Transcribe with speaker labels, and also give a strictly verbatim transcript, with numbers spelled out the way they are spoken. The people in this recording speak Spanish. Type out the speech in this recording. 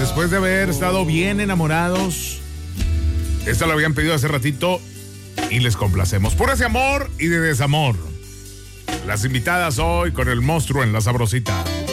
Speaker 1: después de haber estado bien enamorados. Esta lo habían pedido hace ratito y les complacemos. Por ese amor y de desamor. Las invitadas hoy con el monstruo en la sabrosita.